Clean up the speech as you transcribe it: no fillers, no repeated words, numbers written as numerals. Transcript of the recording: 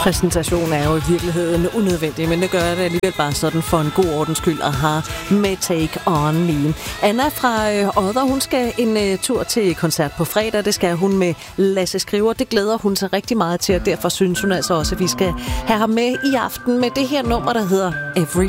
præsentation er jo i virkeligheden unødvendig, men det gør det alligevel bare sådan for en god ordens skyld at have med Take On Me. Anna fra Odder, hun skal en tur til koncert på fredag. Det skal hun med Lasse Skriver. Det glæder hun sig rigtig meget til, og derfor synes hun altså også, at vi skal have ham med i aften med det her nummer, der hedder Every